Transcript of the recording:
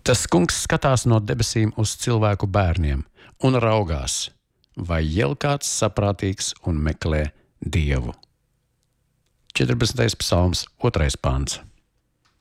Tas kungs skatās no debesīm uz cilvēku bērniem un raugās, vai jau kāds saprātīgs un meklē Dievu. 14. psalms, 2. pants.